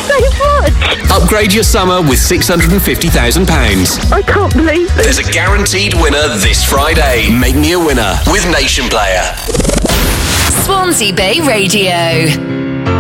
so much. Upgrade your summer with £650,000. I can't believe it. There's a guaranteed winner this Friday. Make me a winner with Nation Player. Swansea Bay Radio.